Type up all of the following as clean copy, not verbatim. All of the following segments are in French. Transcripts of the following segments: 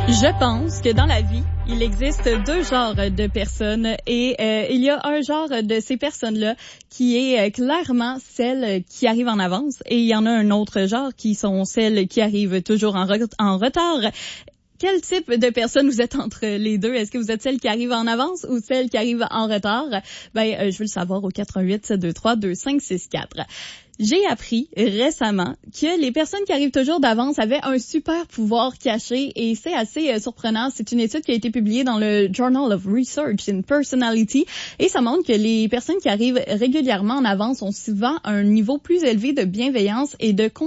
Je pense que dans la vie, il existe deux genres de personnes et il y a un genre de ces personnes-là qui est clairement celles qui arrivent en avance et il y en a un autre genre qui sont celles qui arrivent toujours en retard. Quel type de personne vous êtes entre les deux? Est-ce que vous êtes celle qui arrive en avance ou celle qui arrive en retard? Je veux le savoir au 88-723-2564. J'ai appris récemment que les personnes qui arrivent toujours d'avance avaient un super pouvoir caché et c'est assez surprenant. C'est une étude qui a été publiée dans le Journal of Research in Personality et ça montre que les personnes qui arrivent régulièrement en avance ont souvent un niveau plus élevé de bienveillance et de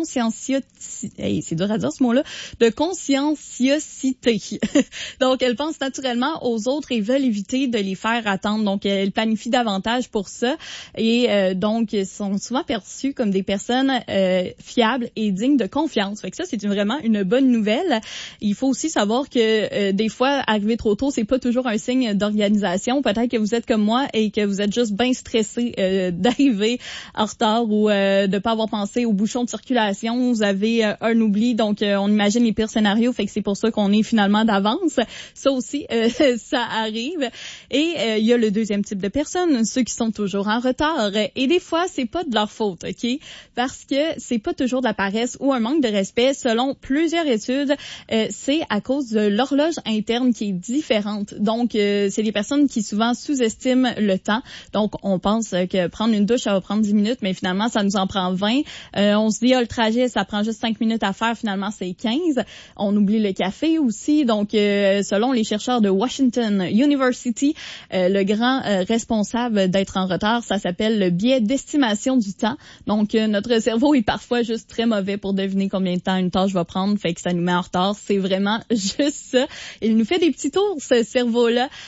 c'est dur à dire ce mot-là, de conscienciosité. Donc, elles pensent naturellement aux autres et veulent éviter de les faire attendre. Donc, elles planifient davantage pour ça et donc sont souvent perçues comme des personnes fiables et dignes de confiance. Fait que ça, c'est vraiment une bonne nouvelle. Il faut aussi savoir que des fois, arriver trop tôt, c'est pas toujours un signe d'organisation. Peut-être que vous êtes comme moi et que vous êtes juste bien stressé d'arriver en retard ou de pas avoir pensé aux bouchons de circulation. Vous avez un oubli, donc on imagine les pires scénarios. Fait que c'est pour ça qu'on est finalement d'avance. Ça aussi, ça arrive. Et il y a le deuxième type de personnes, ceux qui sont toujours en retard. Et des fois, c'est pas de leur faute, OK? Parce que c'est pas toujours de la paresse ou un manque de respect. Selon plusieurs études, c'est à cause de l'horloge interne qui est différente. Donc, c'est des personnes qui souvent sous-estiment le temps. Donc, on pense que prendre une douche, ça va prendre 10 minutes, mais finalement, ça nous en prend 20. On se dit, le trajet, ça prend juste 5 minutes à faire. Finalement, c'est 15. On oublie le café aussi. Donc, selon les chercheurs de Washington University, le grand responsable d'être en retard, ça s'appelle le biais d'estimation du temps. Donc, notre cerveau est parfois juste très mauvais pour deviner combien de temps une tâche va prendre, fait que ça nous met en retard. C'est vraiment juste ça. Il nous fait des petits tours, ce cerveau-là.